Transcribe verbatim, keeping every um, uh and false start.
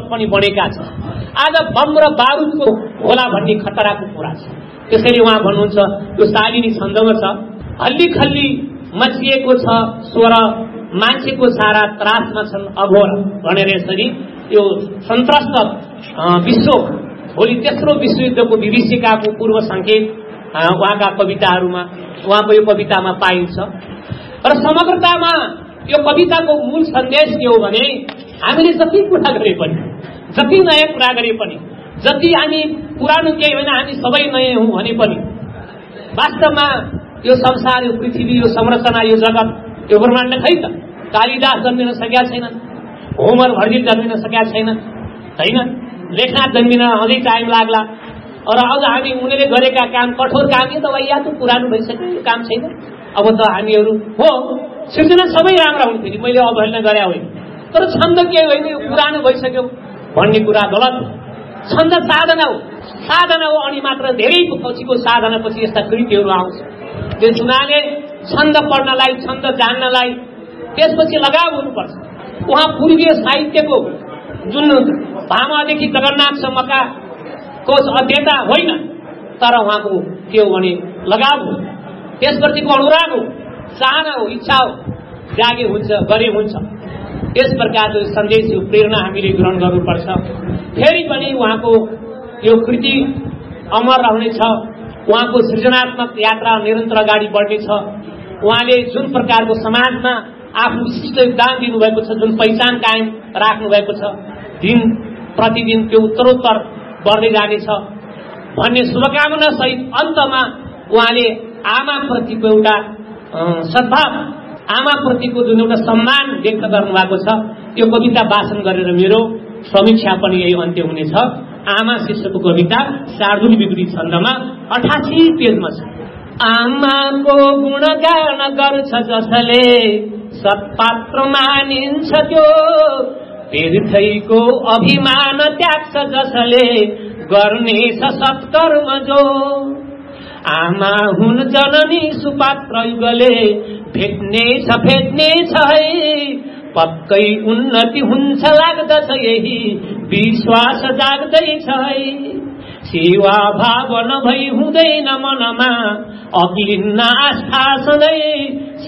पनि बढेका छन्। आज बम र बारुदको होला भन्ने खतराको कुरा छ। त्यसैले उहाँ भन्नुहुन्छ यो शालिनी छन्दमा छ, हल्ली खल्ली मचिएको छ स्वर, मान्छेको सारा त्रासमा छन् अघोर भनेर यसरी यो सन्त्रस्त विश्व भोलि तेस्रो विश्वयुद्धको विभीषिकाको पूर्व सङ्केत उहाँका कविताहरूमा, उहाँको यो कवितामा पाइन्छ। र समग्रतामा यो कविताको मूल सन्देश के हो भने हामीले जति कुरा गरे पनि, जति नयाँ कुरा गरे पनि, जति हामी पुरानो केही होइन हामी सबै नयाँ हौँ भने पनि वास्तवमा यो संसार, यो पृथ्वी, यो संरचना, यो जगत, यो ब्रह्माण्ड खै त कालिदास जन्मिन सकेका छैनन्, होमर भर्जिल जन्मिन सकेका छैनन् होइन, लेखनाथ जन्मिन अझै टाइम लाग्ला। र अझ हामी उनीहरूले गरेका काम कठोर काम यो त या त पुरानो भइसक्यो, यो काम छैन। अब त हामीहरू हो सृजना सबै राम्रा हुन्थ्यो नि, मैले अवहेलना गरे होइन, तर छन्द के होइन यो पुरानो भइसक्यो भन्ने कुरा गलत हो। छन्द साधना हो, साधना हो अनि मात्र धेरै पछिको साधनापछि यस्ता कृतिहरू आउँछ। त्यस हुनाले छन्द पढ्नलाई, छन्द जान्नलाई त्यसपछि लगाव हुनुपर्छ। उहाँ पूर्वीय साहित्यको जुन भामादेखि जगन्नाथसम्मका कोच अध्येता होइन, तर उहाँको के हो भने लगाव हो, त्यसप्रतिको अनुराग हो, चाहना हो, इच्छा हो, जागे हुन्छ, गरे हुन्छ। यस प्रकारको सन्देश, यो प्रेरणा हामीले ग्रहण गर्नुपर्छ। फेरि पनि उहाँको यो कृति अमर रहनेछ, उहाँको सृजनात्मक यात्रा निरन्तर अगाडि बढ्नेछ। उहाँले जुन प्रकारको समाजमा आफ्नो विशिष्ट योगदान दिनुभएको छ, जुन पहिचान कायम राख्नुभएको छ, दिन प्रतिदिन त्यो उत्तरोत्तर बढ्दै जानेछ भन्ने शुभकामना सहित अन्तमा उहाँले आमाप्रतिको एउटा सद्भाव, आमाप्रतिको जुन एउटा सम्मान व्यक्त गर्नुभएको छ, यो कविता वाचन गरेर मेरो समीक्षा पनि यही अन्त्य हुनेछ। आमा शीर्षकको कविता शार्दूल विपरीत छन्दमा अठासी पेजमा छ। आमाको गुणगान गर्छ जसले सत्पात्र मानिन्छ त्यो, तीर्थैको अभिमान त्याग्छ जसले गर्नेछ सत्कर्म जो। आमा हुन् जननी सुपात्र युगले भेट्ने छ भेट्ने छ है, पक्कै उन्नति हुन्छ लाग्दछ यही विश्वास जाग्दैछ है। सेवा भाव नभई हुँदैन मनमा, अग्लिन्न आस्था सधैँ